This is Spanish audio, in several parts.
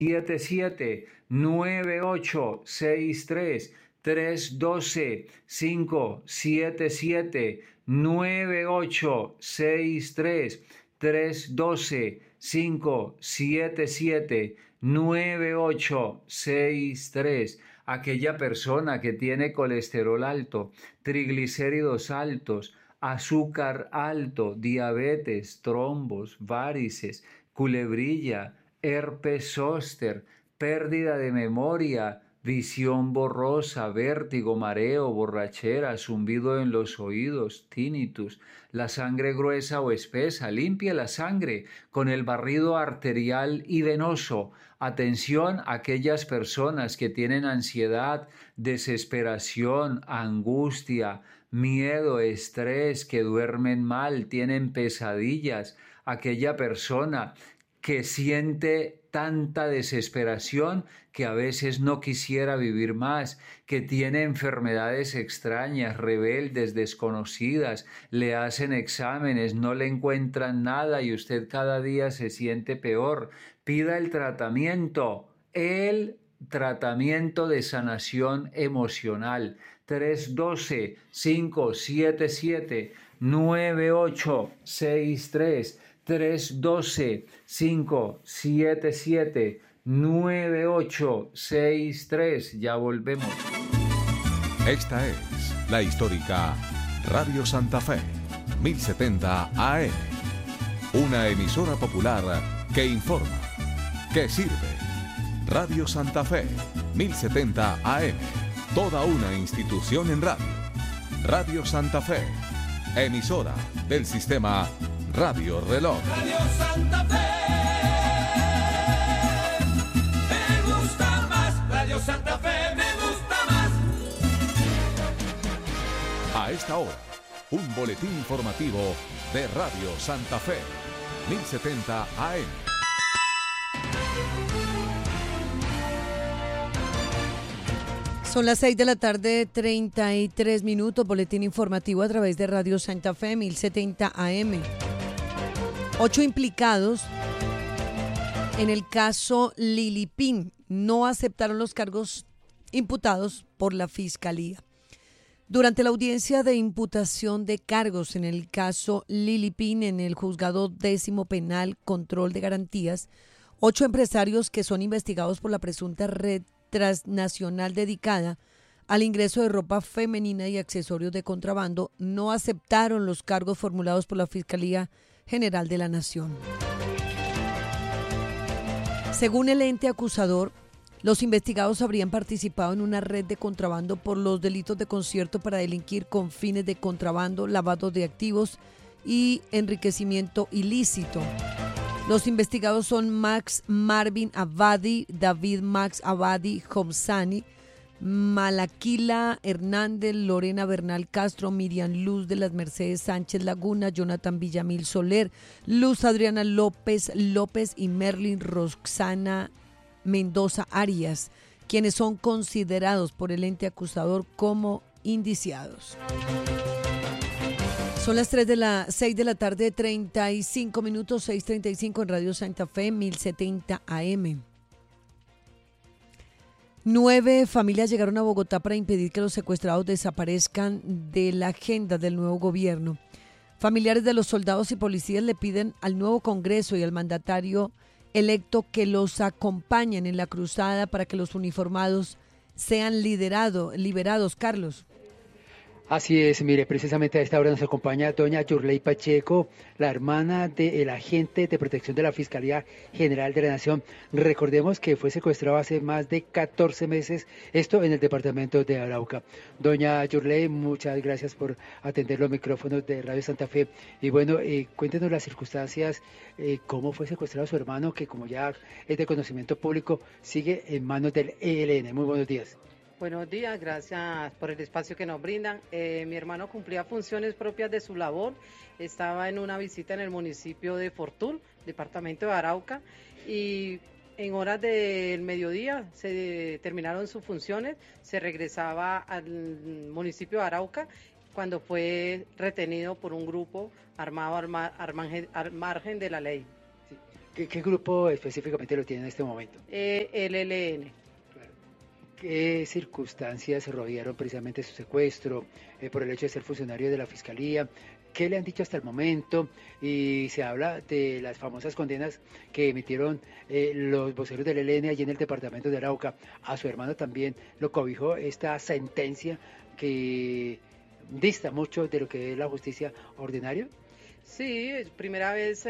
77 9863 312 577 9863 312 577 9863. Aquella persona que tiene colesterol alto, triglicéridos altos, azúcar alto, diabetes, trombos, varices, culebrilla, herpes zóster, pérdida de memoria, visión borrosa, vértigo, mareo, borrachera, zumbido en los oídos, tinnitus, la sangre gruesa o espesa. Limpie la sangre con el barrido arterial y venoso. Atención a aquellas personas que tienen ansiedad, desesperación, angustia, miedo, estrés, que duermen mal, tienen pesadillas. Aquella persona que siente tanta desesperación que a veces no quisiera vivir más, que tiene enfermedades extrañas, rebeldes, desconocidas, le hacen exámenes, no le encuentran nada y usted cada día se siente peor. Pida el tratamiento de sanación emocional. 312-577-9863. 312-577-9863. Ya volvemos. Esta es la histórica Radio Santa Fe, 1070 AM. Una emisora popular que informa, que sirve. Radio Santa Fe, 1070 AM. Toda una institución en radio. Radio Santa Fe, emisora del sistema Radio Reloj. Radio Santa Fe, me gusta más. Radio Santa Fe, me gusta más. A esta hora, un boletín informativo de Radio Santa Fe, 1070 AM. Son las 6 de la tarde, 33 minutos, boletín informativo a través de Radio Santa Fe, 1070 AM. 8 implicados en el caso Lili Pin no aceptaron los cargos imputados por la Fiscalía. Durante la audiencia de imputación de cargos en el caso Lili Pin en el Juzgado 10º Penal Control de Garantías, 8 empresarios que son investigados por la presunta red transnacional dedicada al ingreso de ropa femenina y accesorios de contrabando no aceptaron los cargos formulados por la Fiscalía General de la Nación. Según el ente acusador, los investigados habrían participado en una red de contrabando por los delitos de concierto para delinquir con fines de contrabando, lavado de activos y enriquecimiento ilícito. Los investigados son Max Marvin Abadi, David Max Abadi Homsani, Malaquila Hernández, Lorena Bernal Castro, Miriam Luz de las Mercedes Sánchez Laguna, Jonathan Villamil Soler, Luz Adriana López y Merlin Roxana Mendoza Arias, quienes son considerados por el ente acusador como indiciados. Son las 6 de la tarde, 35 minutos, 6:35 en Radio Santa Fe, 1070 AM. 9 familias llegaron a Bogotá para impedir que los secuestrados desaparezcan de la agenda del nuevo gobierno. Familiares de los soldados y policías le piden al nuevo Congreso y al mandatario electo que los acompañen en la cruzada para que los uniformados sean liberados, Carlos. Así es, mire, precisamente a esta hora nos acompaña doña Yurley Pacheco, la hermana del agente de protección de la Fiscalía General de la Nación. Recordemos que fue secuestrado hace más de 14 meses, esto en el departamento de Arauca. Doña Yurley, muchas gracias por atender los micrófonos de Radio Santa Fe. Y bueno, cuéntenos las circunstancias, cómo fue secuestrado su hermano, que como ya es de conocimiento público, sigue en manos del ELN. Muy buenos días. Buenos días, gracias por el espacio que nos brindan. Mi hermano cumplía funciones propias de su labor, estaba en una visita en el municipio de Fortul, departamento de Arauca, y en horas del mediodía se terminaron sus funciones, se regresaba al municipio de Arauca cuando fue retenido por un grupo armado al margen de la ley. ¿Qué grupo específicamente lo tiene en este momento? El ELN. ¿Qué circunstancias rodearon precisamente su secuestro por el hecho de ser funcionario de la Fiscalía? ¿Qué le han dicho hasta el momento? Y se habla de las famosas condenas que emitieron los voceros del ELN allí en el departamento de Arauca. A su hermano también lo cobijó esta sentencia que dista mucho de lo que es la justicia ordinaria. Sí, es primera vez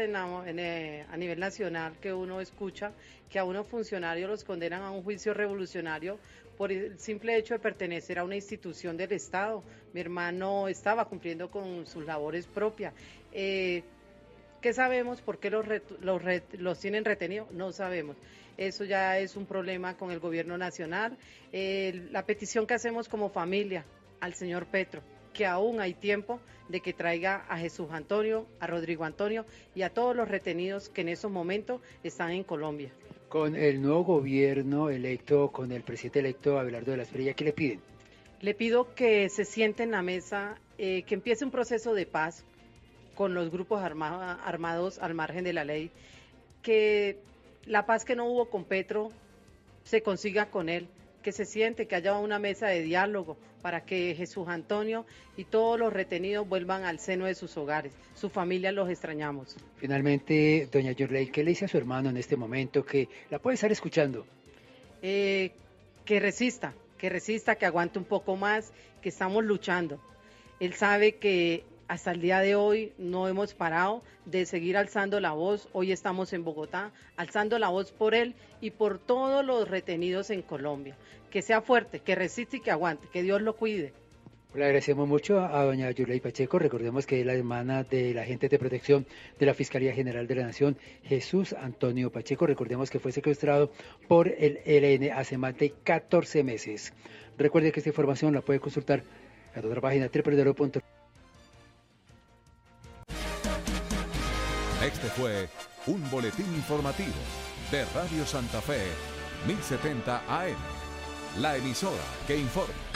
a nivel nacional que uno escucha que a unos funcionarios los condenan a un juicio revolucionario por el simple hecho de pertenecer a una institución del Estado. Mi hermano estaba cumpliendo con sus labores propias. ¿Qué sabemos? ¿Por qué los tienen retenidos? No sabemos. Eso ya es un problema con el gobierno nacional. La petición que hacemos como familia al señor Petro, que aún hay tiempo de que traiga a Jesús Antonio, a Rodrigo Antonio y a todos los retenidos que en esos momentos están en Colombia. Con el nuevo gobierno electo, con el presidente electo Abelardo de la Espriella, ¿qué le piden? Le pido que se siente en la mesa, que empiece un proceso de paz con los grupos armados al margen de la ley, que la paz que no hubo con Petro se consiga con él, que se siente, que haya una mesa de diálogo para que Jesús Antonio y todos los retenidos vuelvan al seno de sus hogares. Su familia los extrañamos. Finalmente, doña Yurley, ¿qué le dice a su hermano en este momento que la puede estar escuchando? Que resista, que aguante un poco más, que estamos luchando. Él sabe que hasta el día de hoy no hemos parado de seguir alzando la voz. Hoy estamos en Bogotá, alzando la voz por él y por todos los retenidos en Colombia. Que sea fuerte, que resiste y que aguante, que Dios lo cuide. Le agradecemos mucho a doña Yurley Pacheco. Recordemos que es la hermana del agente de protección de la Fiscalía General de la Nación, Jesús Antonio Pacheco. Recordemos que fue secuestrado por el ELN hace más de 14 meses. Recuerde que esta información la puede consultar en nuestra página www. Este fue un boletín informativo de Radio Santa Fe, 1070 AM, la emisora que informa.